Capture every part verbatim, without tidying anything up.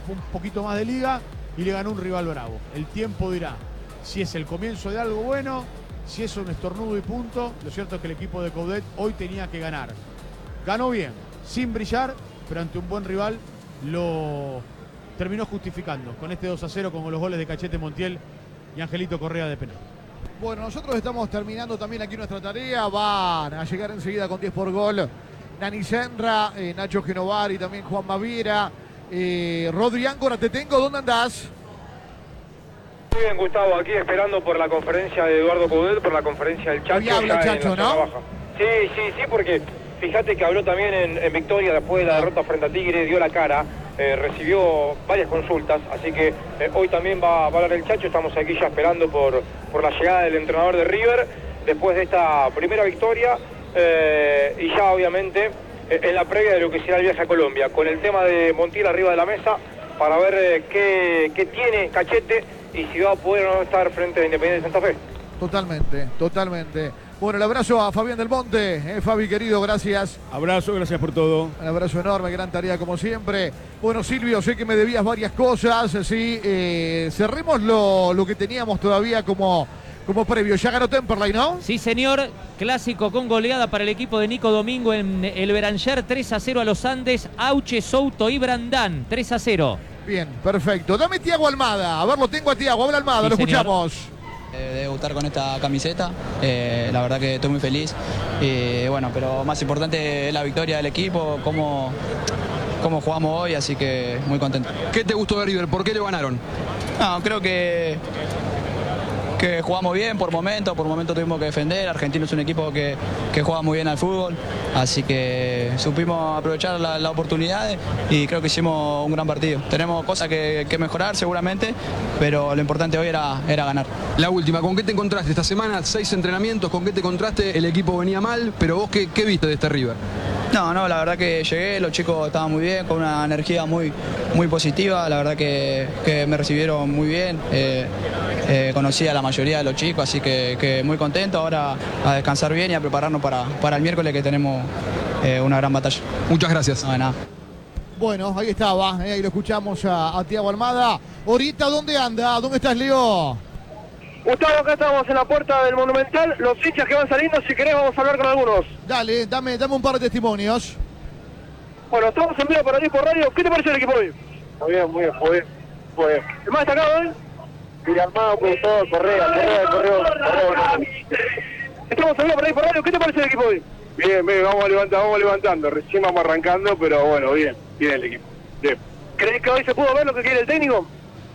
un poquito más de liga y le ganó un rival bravo. El tiempo dirá si es el comienzo de algo bueno, si es un estornudo y punto. Lo cierto es que el equipo de Coudet hoy tenía que ganar. Ganó bien, sin brillar, pero ante un buen rival lo terminó justificando con este dos a cero, con los goles de Cachete Montiel y Angelito Correa de penal. Bueno, nosotros estamos terminando también aquí nuestra tarea. Van a llegar enseguida con diez por gol Nani Senra, eh, Nacho Genovar y también Juan Maviera. Eh, Rodri Áncora, te tengo, ¿dónde andás? Muy bien, Gustavo, aquí esperando por la conferencia de Eduardo Coudet, por la conferencia del Chacho. Hoy habla ya Chacho, en la zona ¿no? baja. Sí, sí, sí, porque fíjate que habló también en, en Victoria después de la derrota frente a Tigre, dio la cara, eh, recibió varias consultas, así que eh, hoy también va, va a hablar el Chacho. Estamos aquí ya esperando por, por la llegada del entrenador de River, después de esta primera victoria, eh, y ya obviamente eh, en la previa de lo que será el viaje a Colombia, con el tema de Montiel arriba de la mesa, para ver eh, qué, qué tiene Cachete y si va a poder o no estar frente a Independiente de Santa Fe. Totalmente, totalmente. Bueno, el abrazo a Fabián del Monte, eh, Fabi querido, gracias. Abrazo, gracias por todo. Un abrazo enorme, gran tarea como siempre. Bueno, Silvio, sé que me debías varias cosas, sí. Eh, cerremos lo, lo que teníamos todavía como, como previo. Ya ganó Temperley, ¿no? Sí, señor. Clásico con goleada para el equipo de Nico Domingo en el Beranger, tres a cero a los Andes. Auche, Souto y Brandán, tres a cero. Bien, perfecto. Dame Tiago Almada. A ver, lo tengo a Tiago. Habla Almada, Sí, lo señor. escuchamos. Eh, de debutar con esta camiseta, eh, la verdad que estoy muy feliz. Y bueno, pero más importante es la victoria del equipo, cómo, cómo jugamos hoy, así que muy contento. ¿Qué te gustó de River? ¿Por qué le ganaron? No, creo que, que jugamos bien por momentos, por momentos tuvimos que defender. Argentino es un equipo que, que juega muy bien al fútbol, así que supimos aprovechar las la oportunidades y creo que hicimos un gran partido. Tenemos cosas que, que mejorar seguramente, pero lo importante hoy era, era ganar. La última, ¿con qué te encontraste esta semana? Seis entrenamientos, ¿con qué te encontraste? El equipo venía mal, pero vos, ¿qué, qué viste de este River? No, no, la verdad que llegué, los chicos estaban muy bien, con una energía muy, muy positiva, la verdad que, que me recibieron muy bien, eh, eh, conocí a la mayoría de los chicos, así que, que muy contento, ahora a descansar bien y a prepararnos para, para el miércoles que tenemos eh, una gran batalla. Muchas gracias. No, de nada. Bueno, ahí estaba, eh, ahí lo escuchamos a, a Tiago Almada. Ahorita, ¿dónde anda? ¿Dónde estás, Leo? Gustavo, acá estamos en la puerta del Monumental. Los hinchas que van saliendo, si querés vamos a hablar con algunos. Dale, dame, dame un par de testimonios. Bueno, estamos en vivo para diez por radio. ¿Qué te parece el equipo hoy? Muy bien, muy bien, muy bien. Muy bien. ¿El más destacado hoy? Mira, Armado, productor, Correa, Correa, Correa, Correa. Estamos en vivo para diez por radio. ¿Qué te parece el equipo hoy? Bien, bien, vamos levantando, vamos levantando. Recién vamos arrancando, pero bueno, bien, bien el equipo. Bien. ¿Crees que hoy se pudo ver lo que quiere el técnico?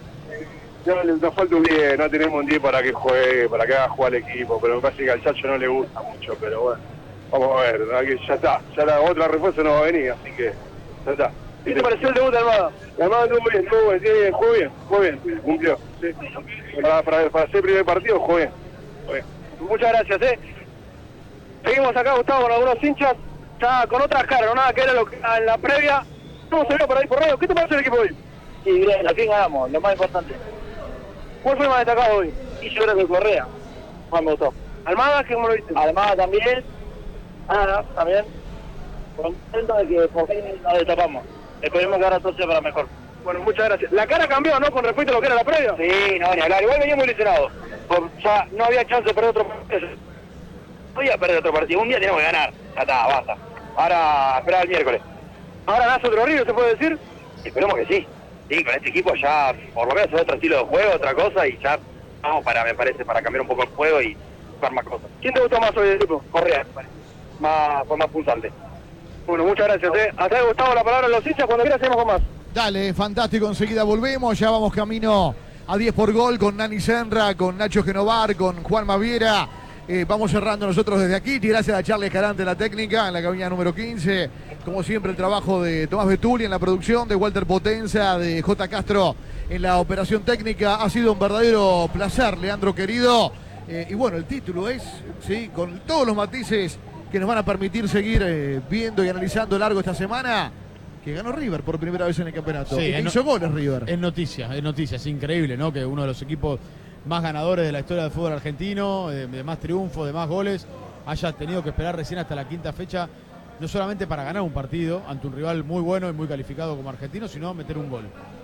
No, nos falta un diez, no tenemos un diez para que juegue, para que haga jugar al equipo, pero me parece que al Chacho no le gusta mucho, pero bueno, vamos a ver, ¿verdad? Que ya está, ya la otra refuerzo no va a venir, así que ya está. ¿Qué te pareció el debut de Almada? Almada estuvo bien, estuvo bien, bien, jugó bien, jugó bien, cumplió, sí. Para, para, para ser primer partido, jugó bien, jugó bien. Muchas gracias, eh. Seguimos acá, Gustavo, con algunos hinchas, ya con otras caras, no nada que era lo que en la previa. ¿Cómo se vio por ahí por radio? ¿Qué te parece el equipo hoy? Sí, bien, al fin ganamos, lo más importante. ¿Cuál fue el más destacado hoy? Y yo creo que Correa, más me gustó. ¿Almada? ¿Cómo lo viste? Almada también, ah, también. Contento de que por fin nos destapamos. Esperemos que ahora todo sea para mejor. Bueno, muchas gracias. La cara cambió, ¿no? Con respecto a lo que era la previa. Sí, no, ni hablar. Igual veníamos ilusionados. Por- Ya no había chance de perder otro partido. No podía perder otro partido. Un día teníamos que ganar. Ya está, basta. Ahora esperar el miércoles. Ahora nace otro río, ¿se puede decir? Esperemos que sí. Sí, con este equipo ya por lo menos es otro estilo de juego, otra cosa y ya vamos para, me parece, para cambiar un poco el juego y buscar más cosas. ¿Quién te gustó más hoy del equipo? Correa, me parece. Más, fue más pulsante. Bueno, muchas gracias, ¿eh? Hasta ahí, Gustavo, la palabra a los hinchas. Cuando quieras seguimos con más. Dale, fantástico, enseguida volvemos, ya vamos camino a diez por gol con Nani Senra, con Nacho Genovar, con Juan Maviera. Eh, vamos cerrando nosotros desde aquí, gracias a Charles Escalante en la técnica, en la cabina número quince. Como siempre, el trabajo de Tomás Betuli en la producción, de Walter Potenza, de J. Castro en la operación técnica. Ha sido un verdadero placer, Leandro querido. Eh, y bueno, el título es, sí, con todos los matices que nos van a permitir seguir eh, viendo y analizando largo esta semana, que ganó River por primera vez en el campeonato. Sí, y que es hizo no- goles River. Es noticia, es noticia, es increíble, ¿no? Que uno de los equipos más ganadores de la historia del fútbol argentino, de, de más triunfos, de más goles, haya tenido que esperar recién hasta la quinta fecha, no solamente para ganar un partido ante un rival muy bueno y muy calificado como Argentino, sino meter un gol.